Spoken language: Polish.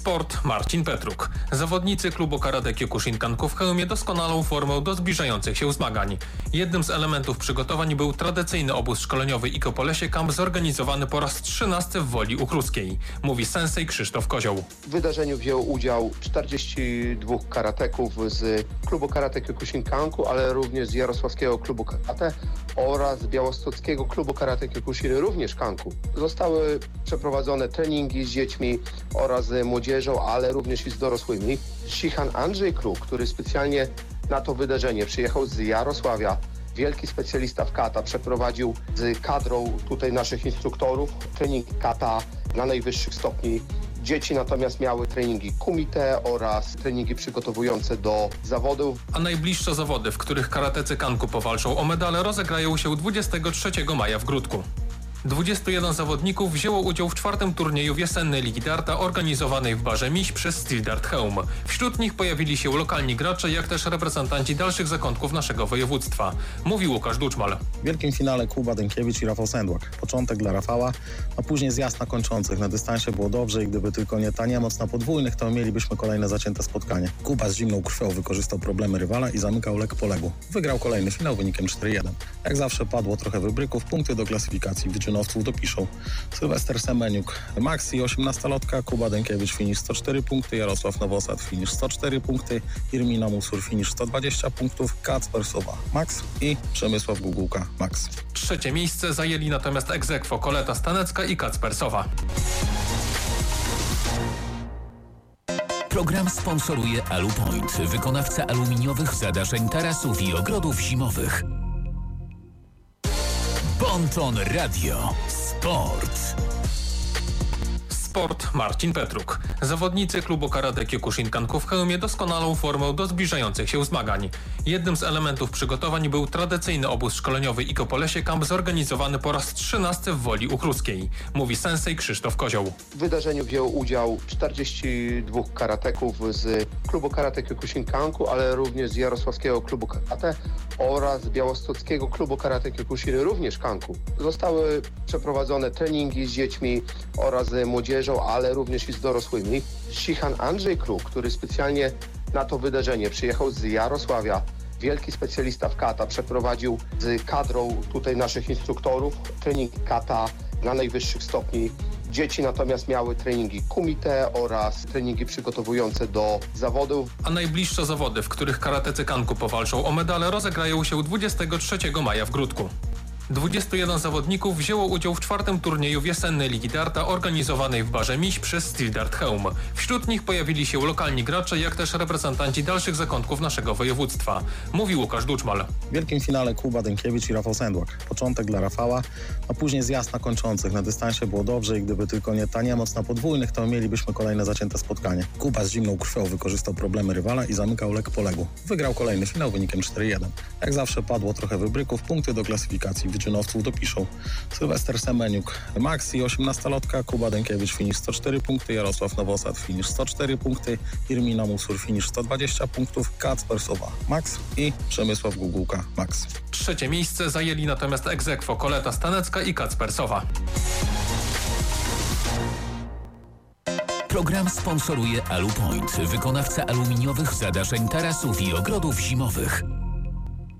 Sport Marcin Petruk. Zawodnicy klubu Karate Kyokushinkanku w Chełmie doskonalą formę do zbliżających się zmagań. Jednym z elementów przygotowań był tradycyjny obóz szkoleniowy Ikopolesie Camp zorganizowany po raz 13 w Woli Uchruskiej, mówi sensei Krzysztof Kozioł. W wydarzeniu wzięło udział 42 karateków z klubu Karate Kyokushinkanku, ale również z Jarosławskiego Klubu Karate oraz z Białostockiego Klubu Karate Kyokushin, również Kanku. Zostały przeprowadzone treningi z dziećmi oraz z młodzieżą, ale również i z dorosłymi. Sichan Andrzej Kruk, który specjalnie na to wydarzenie przyjechał z Jarosławia, wielki specjalista w kata, przeprowadził z kadrą tutaj naszych instruktorów trening kata na najwyższych stopni. Dzieci natomiast miały treningi kumite oraz treningi przygotowujące do zawodów. A najbliższe zawody, w których karatecy Kanku powalczą o medale, rozegrają się 23 maja w Gródku. 21 zawodników wzięło udział w 4. turnieju wiosennej Ligi Darta organizowanej w Barze Miś przez Steel Dart Chełm. Wśród nich pojawili się lokalni gracze, jak też reprezentanci dalszych zakątków naszego województwa, mówi Łukasz Duczmal. W wielkim finale Kuba Dękiewicz i Rafał Sędłak. Początek dla Rafała, a później zjazd na kończących. Na dystansie było dobrze i gdyby tylko nie ta niemoc na podwójnych, to mielibyśmy kolejne zacięte spotkanie. Kuba z zimną krwią wykorzystał problemy rywala i zamykał lek po legu. Wygrał kolejny finał wynikiem 4-1. Jak zawsze padło trochę wybryków, punkty do klasyfikacji wyczynowców dopiszą Sylwester Semeniuk, Maxi 18-latka, Kuba Dękiewicz finisz 104 punkty, Jarosław Nowosad finisz 104 punkty, Irmina Musur finisz 120 punktów, Kacper Sowa Max i Przemysław Gugułka Max. 3. miejsce zajęli natomiast ex aequo Koleta Stanecka i Kacper Sowa. Program sponsoruje Alupoint, wykonawca aluminiowych zadaszeń tarasów i ogrodów zimowych. Bonton Radio. Sport. Sport Marcin Petruk. Zawodnicy klubu Karate Kyokushinkanku w Chełmie doskonalą formę do zbliżających się zmagań. Jednym z elementów przygotowań był tradycyjny obóz szkoleniowy Ikopolesie Camp zorganizowany po raz 13 w Woli Uchruskiej, mówi sensei Krzysztof Kozioł. W wydarzeniu wzięło udział 42 karateków z klubu Karate Kyokushinkanku, ale również z Jarosławskiego Klubu Karate oraz z Białostockiego Klubu Karate Kyokushin, również Kanku. Zostały przeprowadzone treningi z dziećmi oraz z młodzieżą, ale również i z dorosłymi. Sichan Andrzej Kruk, który specjalnie na to wydarzenie przyjechał z Jarosławia, wielki specjalista w kata, przeprowadził z kadrą tutaj naszych instruktorów trening kata na najwyższych stopni. Dzieci natomiast miały treningi kumite oraz treningi przygotowujące do zawodów. A najbliższe zawody, w których karatecy Kanku powalczą o medale, rozegrają się 23 maja w Gródku. 21 zawodników wzięło udział w 4. turnieju wiosennej Ligi Darta organizowanej w Barze Miś przez Steel Dart Chełm. Wśród nich pojawili się lokalni gracze, jak też reprezentanci dalszych zakątków naszego województwa, mówi Łukasz Duczmal. W wielkim finale Kuba Dękiewicz i Rafał Sędłak. Początek dla Rafała, a później zjazd na kończących. Na dystansie było dobrze i gdyby tylko nie ta niemoc na podwójnych, to mielibyśmy kolejne zacięte spotkanie. Kuba z zimną krwią wykorzystał problemy rywala i zamykał lek po legu. Wygrał kolejny finał wynikiem 4-1. Jak zawsze padło trochę wybryków, punkty do klasyfikacji wyczynowców dopiszą Sylwester Semeniuk, Maxi 18-latka, Kuba Dękiewicz finisz 104 punkty, Jarosław Nowosad finisz 104 punkty, Irmina Musur finisz 120 punktów, Kacper Sowa Max i Przemysław Gugułka Max. 3. miejsce zajęli natomiast ex aequo Koleta Stanecka i Kacper Sowa. Program sponsoruje Alupoint, wykonawca aluminiowych zadaszeń tarasów i ogrodów zimowych.